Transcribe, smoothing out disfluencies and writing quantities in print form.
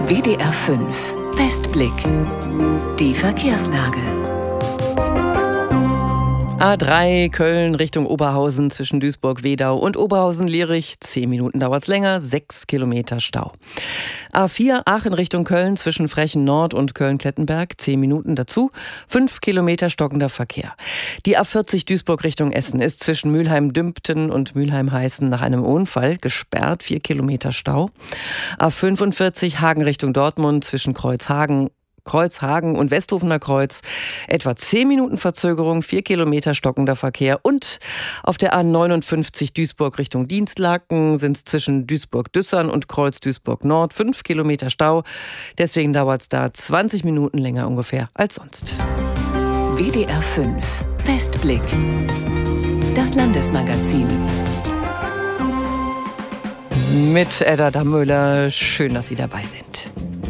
WDR 5 Westblick. Die Verkehrslage. A3 Köln Richtung Oberhausen zwischen Duisburg-Wedau und Oberhausen-Lierich. 10 Minuten dauert's länger, 6 Kilometer Stau. A4 Aachen Richtung Köln zwischen Frechen Nord und Köln-Klettenberg. 10 Minuten dazu, 5 Kilometer stockender Verkehr. Die A40 Duisburg Richtung Essen ist zwischen Mülheim-Dümpten und Mülheim-Heißen nach einem Unfall gesperrt. 4 Kilometer Stau. A45 Hagen Richtung Dortmund zwischen Kreuzhagen und Westhofener Kreuz. Etwa 10 Minuten Verzögerung, 4 Kilometer stockender Verkehr. Und auf der A59 Duisburg Richtung Dienstlaken sind es zwischen Duisburg-Düssern und Kreuz Duisburg-Nord 5 Kilometer Stau. Deswegen dauert es da 20 Minuten länger ungefähr als sonst. WDR 5 Westblick. Das Landesmagazin. Mit Edda Dammöller. Schön, dass Sie dabei sind.